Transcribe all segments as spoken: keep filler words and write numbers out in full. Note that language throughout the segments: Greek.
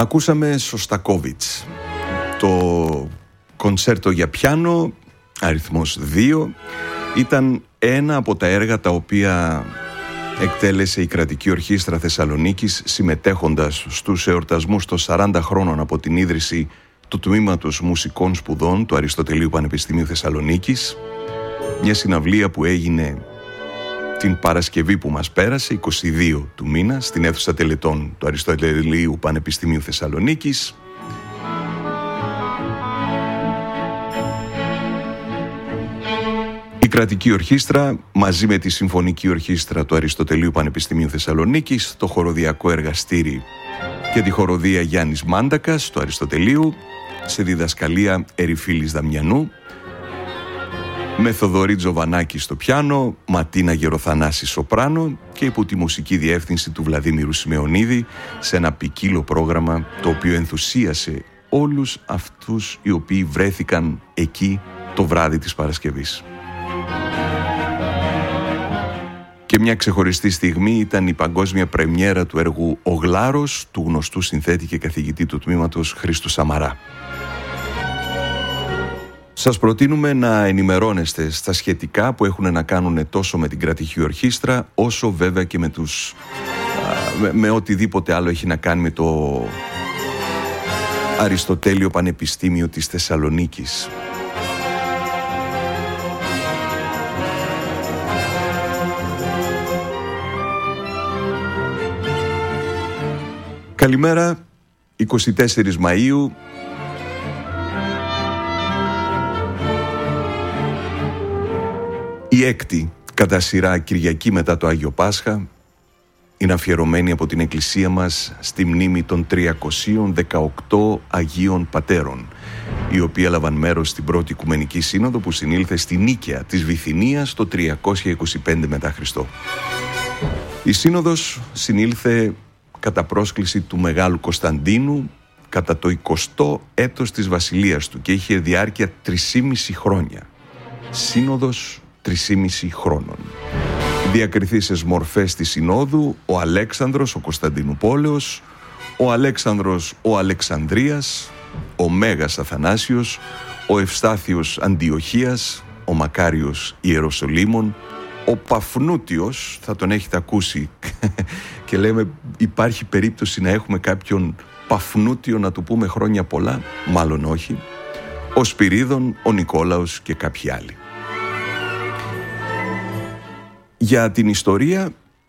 Ακούσαμε Σωστακόβιτς, το κονσέρτο για πιάνο αριθμός δύο. Ήταν ένα από τα έργα τα οποία εκτέλεσε η Κρατική Ορχήστρα Θεσσαλονίκης συμμετέχοντας στους εορτασμούς των σαράντα χρόνων από την ίδρυση του Τμήματος Μουσικών Σπουδών του Αριστοτελείου Πανεπιστημίου Θεσσαλονίκης. Μια συναυλία που έγινε την Παρασκευή που μας πέρασε, είκοσι δύο του μήνα, στην αίθουσα τελετών του Αριστοτελείου Πανεπιστημίου Θεσσαλονίκης. Η Κρατική Ορχήστρα μαζί με τη Συμφωνική Ορχήστρα του Αριστοτελείου Πανεπιστημίου Θεσσαλονίκης, το Χοροδιακό Εργαστήρι και τη Χοροδία Γιάννης Μάντακας του Αριστοτελείου, σε διδασκαλία Ερυφίλης Δαμιανού, με Θοδωρή Τζοβανάκη στο πιάνο, Ματίνα Γεροθανάση σοπράνο και υπό τη μουσική διεύθυνση του Βλαδίμηρου Σιμεωνίδη, σε ένα ποικίλο πρόγραμμα το οποίο ενθουσίασε όλους αυτούς οι οποίοι βρέθηκαν εκεί το βράδυ της Παρασκευής. Και μια ξεχωριστή στιγμή ήταν η παγκόσμια πρεμιέρα του έργου «Ο Γλάρος» του γνωστού συνθέτη και καθηγητή του τμήματος Χρήστου Σαμαρά. Σας προτείνουμε να ενημερώνεστε στα σχετικά που έχουν να κάνουν τόσο με την Κρατική Ορχήστρα, όσο βέβαια και με, τους, με, με οτιδήποτε άλλο έχει να κάνει με το Αριστοτέλειο Πανεπιστήμιο της Θεσσαλονίκης. Καλημέρα, εικοστή τέταρτη Μαΐου. Η έκτη κατά σειρά Κυριακή μετά το Άγιο Πάσχα είναι αφιερωμένη από την Εκκλησία μας στη μνήμη των τριακοσίων δεκαοκτώ Αγίων Πατέρων, οι οποίοι έλαβαν μέρος στην πρώτη Οικουμενική Σύνοδο που συνήλθε στη Νίκαια της Βυθινίας το τριακόσια είκοσι πέντε μετά Χριστό. Η Σύνοδος συνήλθε κατά πρόσκληση του Μεγάλου Κωνσταντίνου κατά το εικοστό έτος της βασιλείας του και είχε διάρκεια τρισήμιση χρόνια. Σύνοδος τρισήμιση χρόνων. Διακριθήσεις μορφές της Συνόδου: ο Αλέξανδρος ο Κωνσταντινούπολεος, ο Αλέξανδρος ο Αλεξανδρίας, ο Μέγας Αθανάσιος, ο Ευστάθιος Αντιοχίας, ο Μακάριος Ιεροσολύμων, ο Παφνούτιος, θα τον έχετε ακούσει και λέμε υπάρχει περίπτωση να έχουμε κάποιον Παφνούτιο να του πούμε χρόνια πολλά, μάλλον όχι, ο Σπυρίδων, ο Νικόλαος και κάποιοι άλλοι. Για την ιστορία,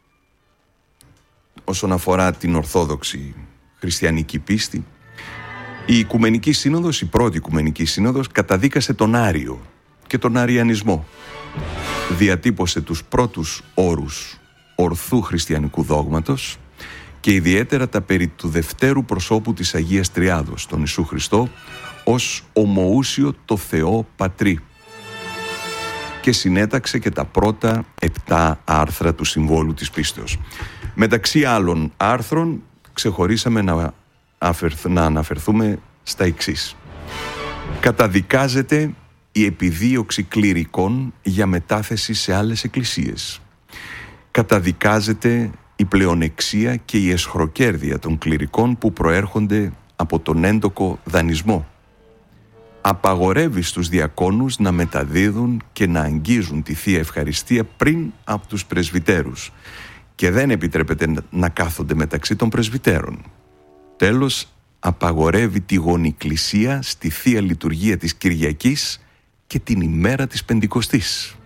όσον αφορά την ορθόδοξη χριστιανική πίστη, η Οικουμενική Σύνοδος, η πρώτη Οικουμενική Σύνοδος, καταδίκασε τον Άριο και τον Αριανισμό. Διατύπωσε τους πρώτους όρους ορθού χριστιανικού δόγματος και ιδιαίτερα τα περί του δευτέρου προσώπου της Αγίας Τριάδος, τον Ιησού Χριστό, ως ομοούσιο το Θεό Πατρί, και συνέταξε και τα πρώτα επτά άρθρα του Συμβόλου της Πίστεως. Μεταξύ άλλων άρθρων ξεχωρίσαμε να, αφερθ, να αναφερθούμε στα εξής. Καταδικάζεται η επιδίωξη κληρικών για μετάθεση σε άλλες εκκλησίες. Καταδικάζεται η πλεονεξία και η εσχροκέρδεια των κληρικών που προέρχονται από τον έντοκο δανεισμό. Απαγορεύει στους διακόνους να μεταδίδουν και να αγγίζουν τη Θεία Ευχαριστία πριν από τους πρεσβυτέρους και δεν επιτρέπεται να κάθονται μεταξύ των πρεσβυτέρων. Τέλος, απαγορεύει τη γονικλησία στη Θεία Λειτουργία της Κυριακής και την ημέρα της Πεντηκοστής.